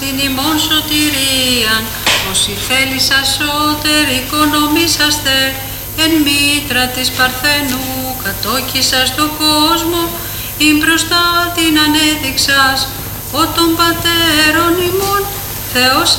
την ημών σωτηρίαν, όσοι θέλησα σώτερ οικονομήσαστε, εν μήτρα της Παρθενού κατόκισα στο κόσμο, ή μπροστά την ανέδειξας, ο των πατέρων ημών, Θεός